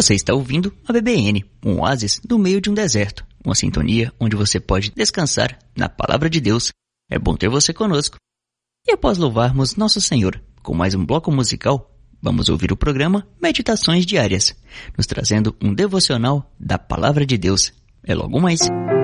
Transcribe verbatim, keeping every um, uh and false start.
Você está ouvindo a B B N, um oásis no meio de um deserto, uma sintonia onde você pode descansar na Palavra de Deus. É bom ter você conosco. E após louvarmos Nosso Senhor com mais um bloco musical, vamos ouvir o programa Meditações Diárias, nos trazendo um devocional da Palavra de Deus. É logo mais.